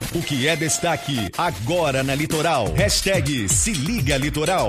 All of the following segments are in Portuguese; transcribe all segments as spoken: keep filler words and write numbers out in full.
O que é destaque agora na Litoral. Hashtag Se Liga Litoral.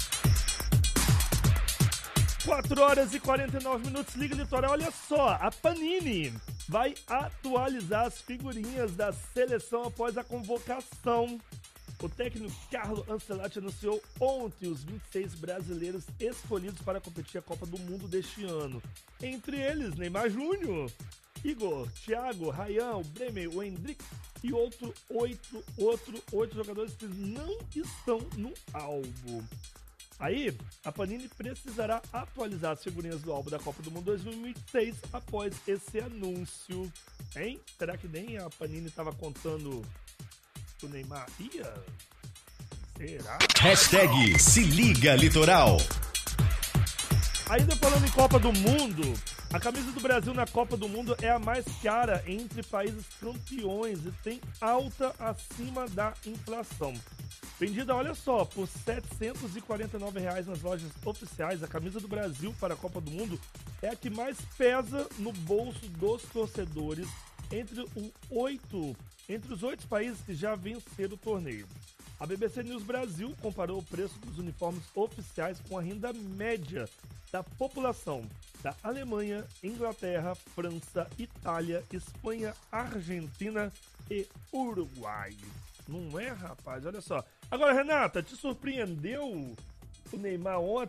quatro horas e quarenta e nove minutos, Liga Litoral. Olha só, a Panini vai atualizar as figurinhas da seleção após a convocação. O técnico Carlo Ancelotti anunciou ontem os vinte e seis brasileiros escolhidos para competir a Copa do Mundo deste ano. Entre eles, Neymar Júnior, Igor, Thiago, Ryan, Bremer, o Hendrick e outro oito, outro oito jogadores que não estão no álbum. Aí, a Panini precisará atualizar as figurinhas do álbum da Copa do Mundo dois mil e vinte e seis após esse anúncio. Hein? Será que nem a Panini estava contando que o Neymar ia? Será? Hashtag Se Liga Litoral. Ainda falando em Copa do Mundo, a camisa do Brasil na Copa do Mundo é a mais cara entre países campeões e tem alta acima da inflação. Vendida, olha só, por setecentos e quarenta e nove reais nas lojas oficiais, a camisa do Brasil para a Copa do Mundo é a que mais pesa no bolso dos torcedores entre, o oito, entre os oito países que já venceram o torneio. A B B C News Brasil comparou o preço dos uniformes oficiais com a renda média da população da Alemanha, Inglaterra, França, Itália, Espanha, Argentina e Uruguai. Não é, rapaz? Olha só. Agora, Renata, te surpreendeu o Neymar ontem